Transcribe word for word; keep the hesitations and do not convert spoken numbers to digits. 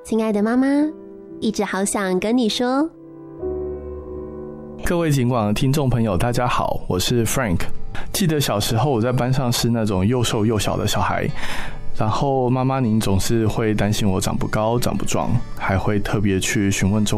亲爱的妈妈，一直好想跟你说。 各位警广的听众朋友，大家好，我是 Frank。记得小时候我在班上是那种又瘦又小的小孩，然后妈妈您总是会担心我长不高、长不壮，还会特别去询问周